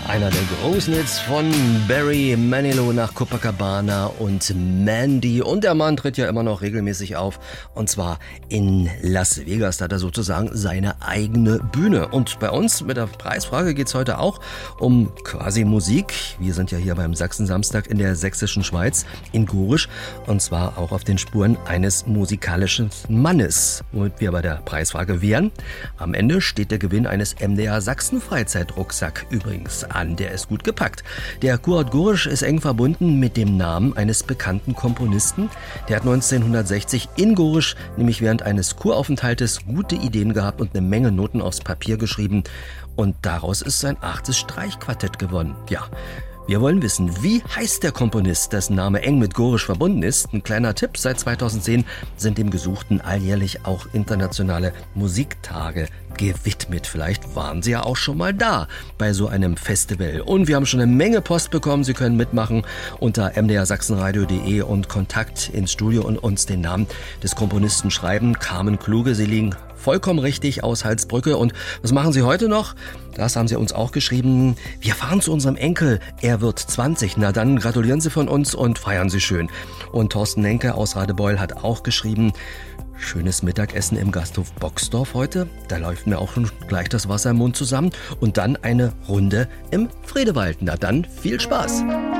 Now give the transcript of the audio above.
Einer der großen Hits von Barry Manilow nach Copacabana und Mandy. Und der Mann tritt ja immer noch regelmäßig auf. Und zwar in Las Vegas. Da hat er sozusagen seine eigene Bühne. Und bei uns mit der Preisfrage geht's heute auch um quasi Musik. Wir sind ja hier beim Sachsen-Samstag in der sächsischen Schweiz in Gorisch. Und zwar auch auf den Spuren eines musikalischen Mannes. Womit wir bei der Preisfrage wären. Am Ende steht der Gewinn eines MDR Sachsen Freizeitrucksack übrigens an. Der ist gut gepackt. Der Kurort Gorisch ist eng verbunden mit dem Namen eines bekannten Komponisten. Der hat 1960 in Gorisch, nämlich während eines Kuraufenthaltes, gute Ideen gehabt und eine Menge Noten aufs Papier geschrieben. Und daraus ist sein 8. Streichquartett gewonnen. Ja. Wir wollen wissen, wie heißt der Komponist, dessen Name eng mit Gorisch verbunden ist? Ein kleiner Tipp, seit 2010 sind dem Gesuchten alljährlich auch internationale Musiktage gewidmet. Vielleicht waren Sie ja auch schon mal da bei so einem Festival. Und wir haben schon eine Menge Post bekommen. Sie können mitmachen unter mdrsachsenradio.de und Kontakt ins Studio und uns den Namen des Komponisten schreiben. Carmen Kluge, Sie liegen vollkommen richtig aus Halsbrücke. Und was machen Sie heute noch? Das haben Sie uns auch geschrieben. Wir fahren zu unserem Enkel. Er wird 20. Na dann gratulieren Sie von uns und feiern Sie schön. Und Thorsten Nenke aus Radebeul hat auch geschrieben, schönes Mittagessen im Gasthof Boxdorf heute. Da läuft mir auch schon gleich das Wasser im Mund zusammen. Und dann eine Runde im Friedewald. Na dann, viel Spaß!